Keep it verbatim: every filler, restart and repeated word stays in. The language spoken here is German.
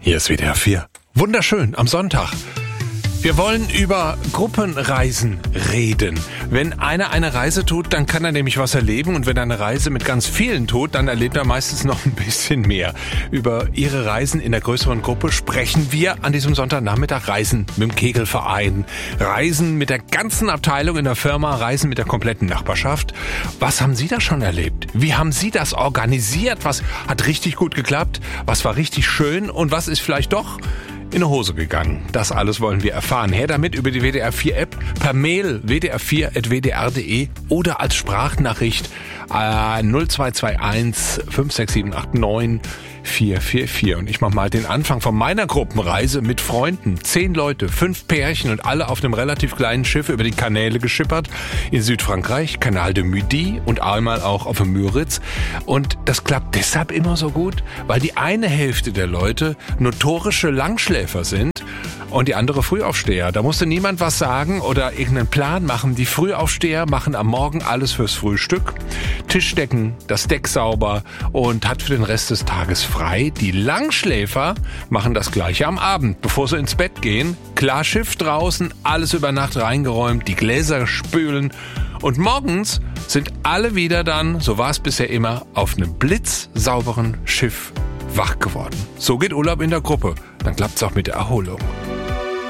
Hier ist W D R vier. Wunderschön am Sonntag. Wir wollen über Gruppenreisen reden. Wenn einer eine Reise tut, dann kann er nämlich was erleben. Und wenn er eine Reise mit ganz vielen tut, dann erlebt er meistens noch ein bisschen mehr. Über ihre Reisen in der größeren Gruppe sprechen wir an diesem Sonntagnachmittag. Reisen mit dem Kegelverein, Reisen mit der ganzen Abteilung in der Firma, Reisen mit der kompletten Nachbarschaft. Was haben Sie da schon erlebt? Wie haben Sie das organisiert? Was hat richtig gut geklappt? Was war richtig schön? Und was ist vielleicht doch in die Hose gegangen? Das alles wollen wir erfahren. Her damit über die W D R vier App, per Mail w d r vier at w d r punkt d e oder als Sprachnachricht äh, null zwei zwei eins fünf sechs sieben acht neun vier vier vier. Und ich mach mal den Anfang von meiner Gruppenreise mit Freunden. Zehn Leute, fünf Pärchen und alle auf einem relativ kleinen Schiff über die Kanäle geschippert. In Südfrankreich, Canal de Midi und einmal auch auf dem Müritz. Und das klappt deshalb immer so gut, weil die eine Hälfte der Leute notorische Langschläfer sind und die andere Frühaufsteher. Da musste niemand was sagen oder irgendeinen Plan machen. Die Frühaufsteher machen am Morgen alles fürs Frühstück, Tischdecken, das Deck sauber und hat für den Rest des Tages frei. Die Langschläfer machen das Gleiche am Abend, bevor sie ins Bett gehen. Klar Schiff draußen, alles über Nacht reingeräumt, die Gläser spülen. Und morgens sind alle wieder dann, so war es bisher immer, auf einem blitzsauberen Schiff wach geworden. So geht Urlaub in der Gruppe. Dann klappt's auch mit der Erholung.